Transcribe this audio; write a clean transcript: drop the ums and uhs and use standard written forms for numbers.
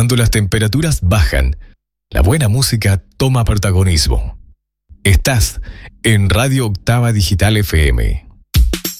Cuando las temperaturas bajan, la buena música toma protagonismo. Estás en Radio Octava Digital FM.